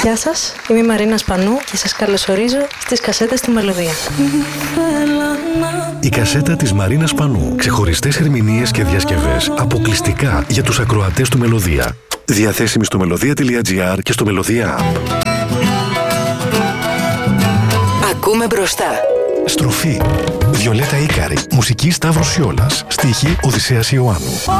Γεια σας, είμαι η Μαρίνα Σπανού και σας καλωσορίζω στις κασέτες του Μελωδία. Η κασέτα της Μαρίνας Σπανού. Ξεχωριστές ερμηνείες και διασκευές αποκλειστικά για τους ακροατές του Μελωδία. Διαθέσιμη στο melodia.gr και στο Μελωδία App. Ακούμε μπροστά. Στροφή. Βιολέτα Ίκαρη. Μουσική Σταύρος Σιόλας. Στίχη Οδυσσέας Ιωάννου.